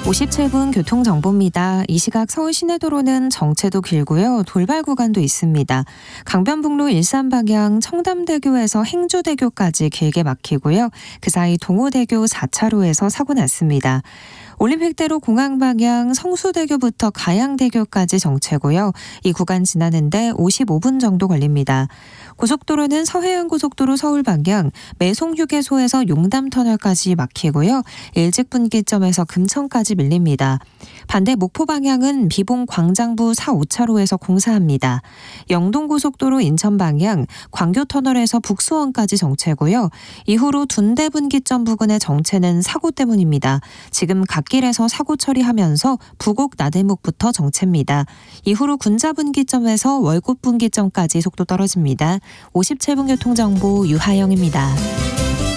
57분 교통정보입니다. 이 시각 서울 시내도로는 정체도 길고요. 돌발 구간도 있습니다. 강변북로 일산 방향 청담대교에서 행주대교까지 길게 막히고요. 그 사이 동호대교 4차로에서 사고 났습니다. 올림픽대로 공항 방향 성수대교부터 가양대교까지 정체고요. 이 구간 지나는데 55분 정도 걸립니다. 고속도로는 서해안고속도로 서울 방향 매송휴게소에서 용담터널까지 막히고요. 일직분기점에서 금천까지 밀립니다. 반대 목포 방향은 비봉 광장부 4, 5차로에서 공사합니다. 영동고속도로 인천 방향 광교터널에서 북수원까지 정체고요. 이후로 둔대분기점 부근의 정체는 사고 때문입니다. 지금 갓길에서 사고 처리하면서 부곡 나들목부터 정체입니다. 이후로 군자분기점에서 월곶분기점까지 속도 떨어집니다. 57분 교통정보 유하영입니다.